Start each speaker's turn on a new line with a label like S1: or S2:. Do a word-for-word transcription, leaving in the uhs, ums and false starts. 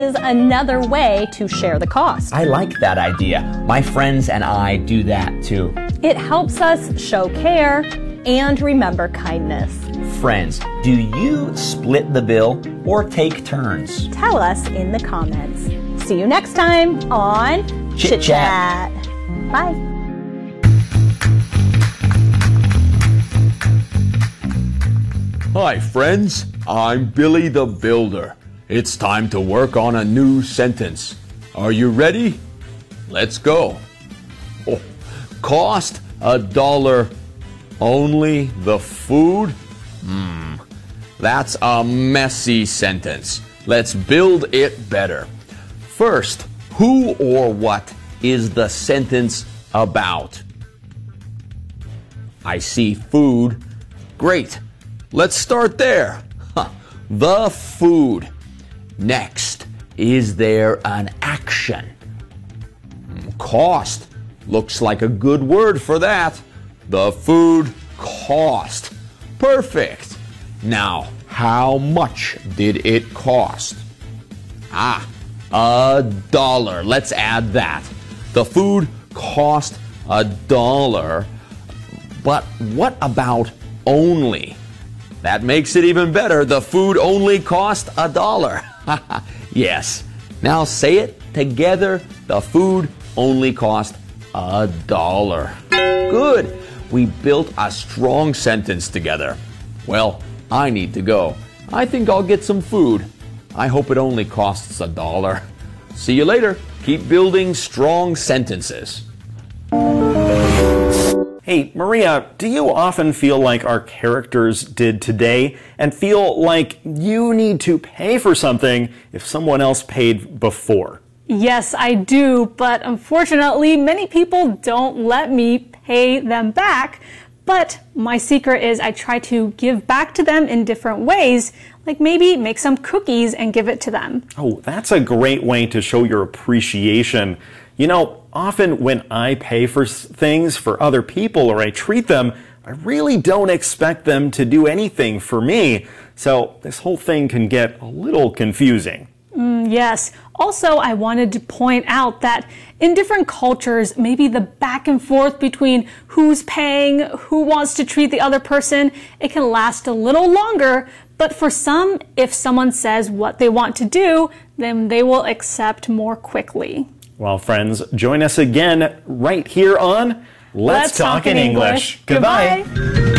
S1: is another way to share the cost.
S2: I like that idea. My friends and I do that too.
S1: It helps us show care and remember kindness.
S2: Friends, do you split the bill or take turns?
S1: Tell us in the comments. See you next time on Chit Chat. Bye.
S3: Hi friends, I'm Billy the Builder. It's time to work on a new sentence. Are you ready? Let's go. Oh, cost a dollar only the food? Hmm, that's a messy sentence. Let's build it better. First, who or what is the sentence about? I see food. Great. Let's start there. Huh. The food. Next, is there an action? Cost. Looks like a good word for that. The food cost. Perfect. Now, how much did it cost? Ah, a dollar. Let's add that. The food cost a dollar. But what about only? That makes it even better. The food only cost a dollar. Yes. Now say it together. The food only cost a dollar. Good. We built a strong sentence together. Well, I need to go. I think I'll get some food. I hope it only costs a dollar. See you later. Keep building strong sentences.
S4: Hey, Maria, do you often feel like our characters did today and feel like you need to pay for something if someone else paid before?
S5: Yes, I do, but unfortunately, many people don't let me pay them back. But my secret is I try to give back to them in different ways, like maybe make some cookies and give it to them.
S4: Oh, that's a great way to show your appreciation. You know, often when I pay for things for other people or I treat them, I really don't expect them to do anything for me. So this whole thing can get a little confusing.
S5: Mm, yes. Also, I wanted to point out that in different cultures, maybe the back and forth between who's paying, who wants to treat the other person, it can last a little longer. But for some, if someone says what they want to do, then they will accept more quickly.
S4: Well, friends, join us again right here on Let's, Let's Talk, Talk in English. English. Goodbye. Goodbye.